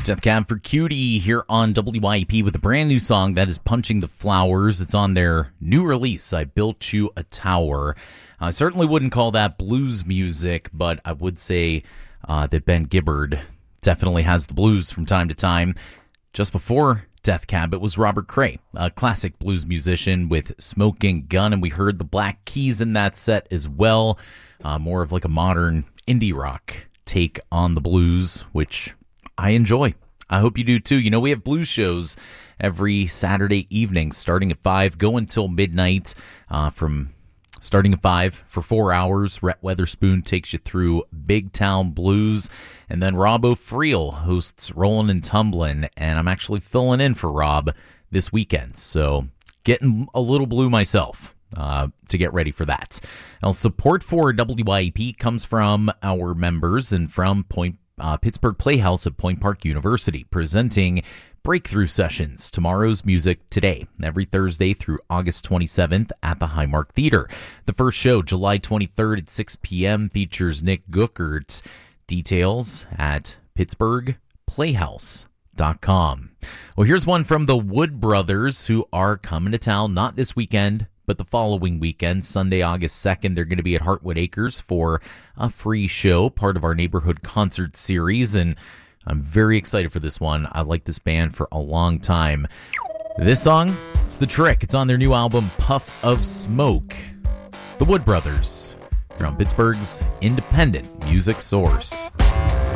Death Cab for Cutie here on WYEP with a brand new song that is Punching the Flowers. It's on their new release, I Built You a Tower. I certainly wouldn't call that blues music, but I would say that Ben Gibbard definitely has the blues from time to time. Just before Death Cab, it was Robert Cray, a classic blues musician with Smoking Gun, and we heard the Black Keys in that set as well. More of like a modern indie rock take on the blues, which I enjoy. I hope you do too. You know, we have blues shows every Saturday evening starting at 5, go until midnight. Starting at 5 for 4 hours, Rhett Weatherspoon takes you through Big Town Blues. And then Rob O'Friel hosts Rollin' and Tumblin'. And I'm actually filling in for Rob this weekend. So getting a little blue myself to get ready for that. Now, support for WYEP comes from our members and from Pittsburgh Playhouse at Point Park University, presenting Breakthrough Sessions, Tomorrow's Music Today, every Thursday through August 27th at the Highmark Theater. The first show, July 23rd at 6 p.m., features Nick Guckert. Details at pittsburghplayhouse.com. Well, here's one from the Wood Brothers, who are coming to town, not this weekend, but the following weekend, Sunday, August 2nd. They're going to be at Heartwood Acres for a free show, part of our neighborhood concert series, and I'm very excited for this one. I like this band for a long time. This song, it's The Trick. It's on their new album, Puff of Smoke. The Wood Brothers. You're on Pittsburgh's independent music source.